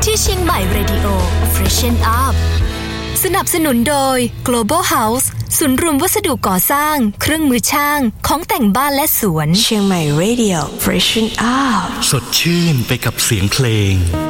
ที่เชียงใหม่ Radio Freshen Up สนับสนุนโดย Global House ศูนย์รวมวัสดุก่อสร้างเครื่องมือช่างของแต่งบ้านและสวนเชียงใหม่ Radio Freshen Up สดชื่นไปกับเสียงเพลง